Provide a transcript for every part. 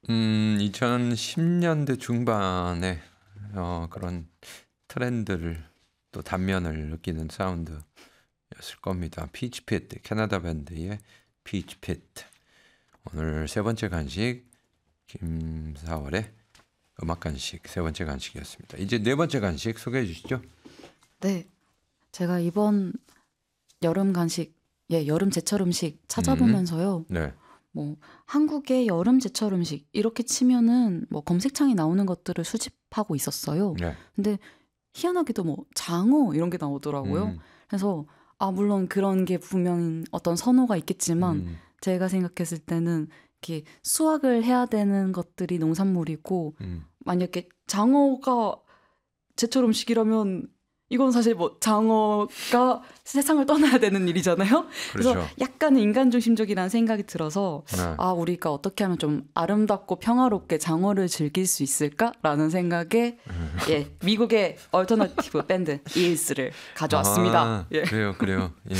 2010년대 중반에 그런 트렌드를 또 단면을 느끼는 사운드였을 겁니다. 피치피트, 캐나다 밴드의 피치피트. 오늘 세 번째 간식, 김사월의 음악 간식 세 번째 간식이었습니다. 이제 네 번째 간식 소개해 주시죠. 네, 제가 이번 여름 간식, 여름 제철 음식 찾아보면서요. 네. 뭐 한국의 여름 제철 음식 이렇게 치면은 뭐 검색창에 나오는 것들을 수집하고 있었어요. 네. 근데 희한하게도 뭐 장어 이런 게 나오더라고요. 그래서 물론 그런 게 분명 어떤 선호가 있겠지만 제가 생각했을 때는 이렇게 수확을 해야 되는 것들이 농산물이고 만약에 장어가 제철 음식이라면 이건 사실 뭐 장어가 세상을 떠나야 되는 일이잖아요. 그래서 그렇죠. 약간은 인간중심적이라는 생각이 들어서 네. 우리가 어떻게 하면 좀 아름답고 평화롭게 장어를 즐길 수 있을까라는 생각에 미국의 얼터너티브 밴드 이일스를 가져왔습니다. 그래요. 예.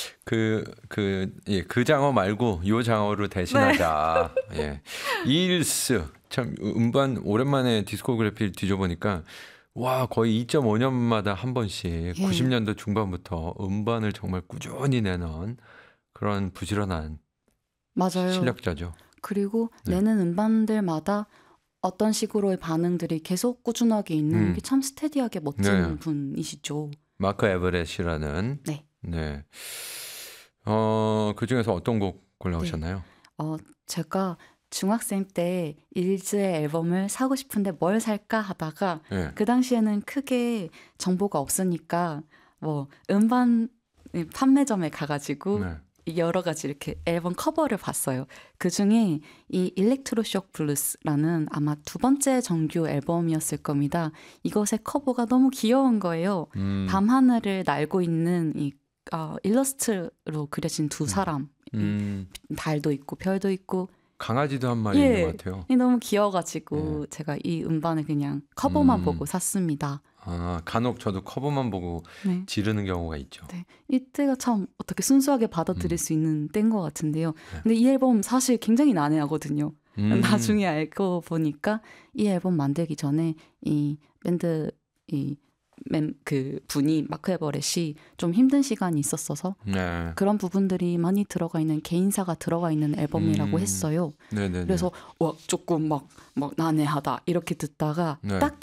그 장어 말고 요 장어로 대신하자. 네. 예. 이일스 참 음반 오랜만에 디스코그래피를 뒤져보니까 와 거의 2.5년마다 한 번씩 90년대 중반부터 음반을 정말 꾸준히 내는 그런 부지런한 맞아요. 실력자죠. 그리고 내는 음반들마다 어떤 식으로의 반응들이 계속 꾸준하게 있는 게 참 스테디하게 멋진 분이시죠. 마크 에버렛이라는. 네. 그 중에서 어떤 곡 골라오셨나요? 제가 중학생 때 일즈의 앨범을 사고 싶은데 뭘 살까 하다가 그 당시에는 크게 정보가 없으니까 뭐 음반 판매점에 가가지고 여러 가지 이렇게 앨범 커버를 봤어요. 그중에 이 일렉트로쇼크 블루스라는 아마 두 번째 정규 앨범이었을 겁니다. 이것의 커버가 너무 귀여운 거예요. 밤하늘을 날고 있는 이 일러스트로 그려진 두 사람, 달도 있고 별도 있고 강아지도 한 마리 있는 것 같아요. 너무 귀여워가지고 제가 이 음반을 그냥 커버만 보고 샀습니다. 간혹 저도 커버만 보고 지르는 경우가 있죠. 네, 이때가 참 어떻게 순수하게 받아들일 수 있는 때인 것 같은데요. 근데 이 앨범 사실 굉장히 난해하거든요. 나중에 알고 보니까 이 앨범 만들기 전에 이 밴드 그 분이 마크 에버렛이 좀 힘든 시간이 있었어서 그런 부분들이 많이 들어가 있는 개인사가 들어가 있는 앨범이라고 했어요. 그래서 조금 막 난해하다 이렇게 듣다가 딱